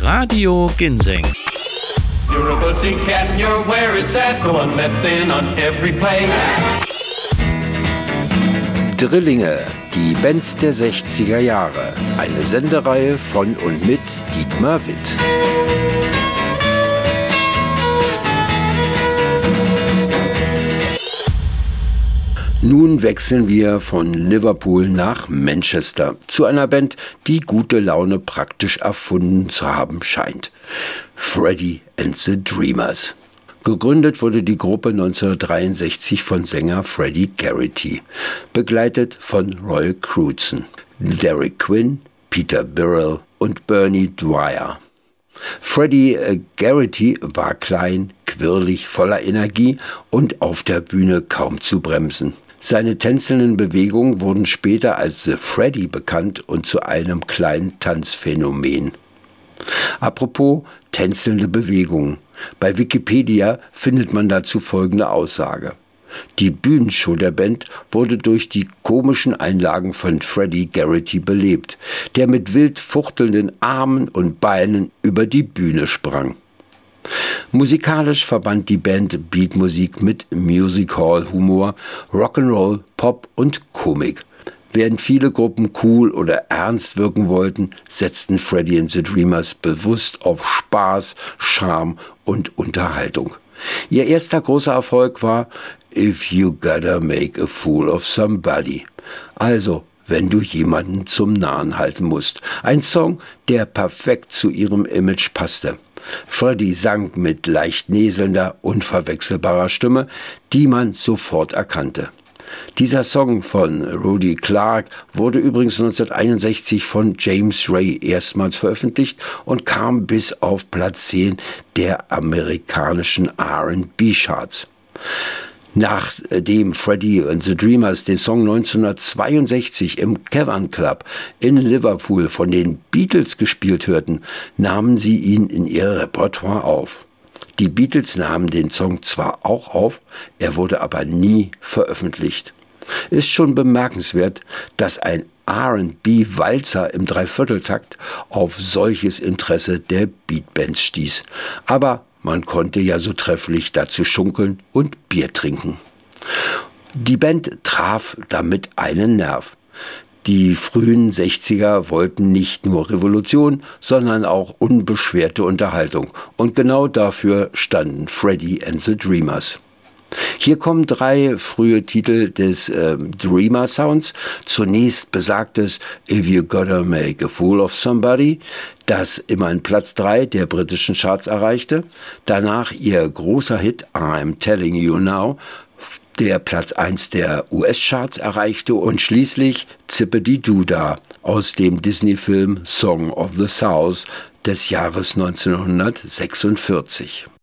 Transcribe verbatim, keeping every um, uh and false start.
Radio Ginseng. You're a pussycat and you're where it's at. The one that's in on every play. Drillinge, die Bands der sechziger Jahre. Eine Sendereihe von und mit Dietmar Witt. Nun wechseln wir von Liverpool nach Manchester zu einer Band, die gute Laune praktisch erfunden zu haben scheint. Freddie and the Dreamers. Gegründet wurde die Gruppe neunzehnhundertdreiundsechzig von Sänger Freddie Garrity, begleitet von Roy Crewdson, Derek Quinn, Peter Burrell und Bernie Dwyer. Freddie äh, Garrity war klein, quirlig, voller Energie und auf der Bühne kaum zu bremsen. Seine tänzelnden Bewegungen wurden später als The Freddy bekannt und zu einem kleinen Tanzphänomen. Apropos tänzelnde Bewegungen. Bei Wikipedia findet man dazu folgende Aussage. Die Bühnenshow der Band wurde durch die komischen Einlagen von Freddie Garrity belebt, der mit wild fuchtelnden Armen und Beinen über die Bühne sprang. Musikalisch verband die Band Beatmusik mit Music-Hall-Humor, Rock'n'Roll, Pop und Komik. Während viele Gruppen cool oder ernst wirken wollten, setzten Freddie and the Dreamers bewusst auf Spaß, Charme und Unterhaltung. Ihr erster großer Erfolg war If You Gotta Make a Fool of Somebody. Also, wenn du jemanden zum Narren halten musst. Ein Song, der perfekt zu ihrem Image passte. Freddie sang mit leicht näselnder, unverwechselbarer Stimme, die man sofort erkannte. Dieser Song von Rudy Clark wurde übrigens neunzehnhunderteinundsechzig von James Ray erstmals veröffentlicht und kam bis auf Platz zehn der amerikanischen R and B-Charts. Nachdem Freddie and the Dreamers den Song neunzehnhundertzweiundsechzig im Cavern Club in Liverpool von den Beatles gespielt hörten, nahmen sie ihn in ihr Repertoire auf. Die Beatles nahmen den Song zwar auch auf, er wurde aber nie veröffentlicht. Ist schon bemerkenswert, dass ein R and B-Walzer im Dreivierteltakt auf solches Interesse der Beatbands stieß. Aber man konnte ja so trefflich dazu schunkeln und Bier trinken. Die Band traf damit einen Nerv. Die frühen sechziger wollten nicht nur Revolution, sondern auch unbeschwerte Unterhaltung. Und genau dafür standen Freddie and the Dreamers. Hier kommen drei frühe Titel des äh, Dreamer Sounds. Zunächst besagtes If You Gotta Make a Fool of Somebody, das immerhin Platz drei der britischen Charts erreichte. Danach ihr großer Hit I'm Telling You Now, der Platz eins der U S-Charts erreichte, und schließlich Zippedi-Doo-Dah aus dem Disney-Film Song of the South des Jahres neunzehnhundertsechsundvierzig.